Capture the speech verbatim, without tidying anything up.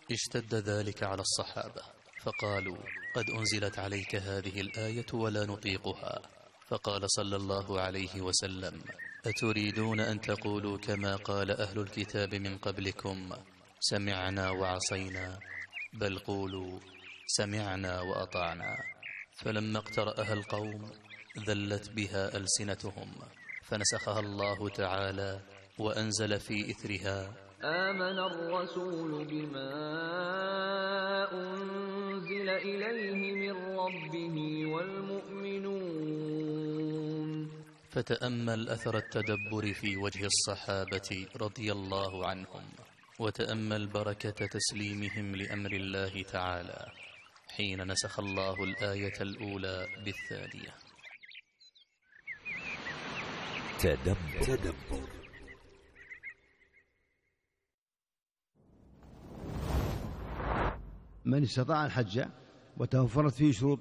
اشتد ذلك على الصحابة فقالوا: قد أنزلت عليك هذه الآية ولا نطيقها. فقال صلى الله عليه وسلم: أتريدون أن تقولوا كما قال أهل الكتاب من قبلكم: سمعنا وعصينا؟ بل قولوا: سمعنا وأطعنا. فلما اقترأها القوم ذلت بها ألسنتهم، فنسخها الله تعالى وأنزل في إثرها: آمن الرسول بما أنزل إليه من ربه والمؤمنون. فتأمل أثر التدبر في وجه الصحابة رضي الله عنهم، وتأمل بركة تسليمهم لأمر الله تعالى حين نسخ الله الآية الأولى بالثانية. تدبر. من استطاع الحج وتوفرت فيه شروط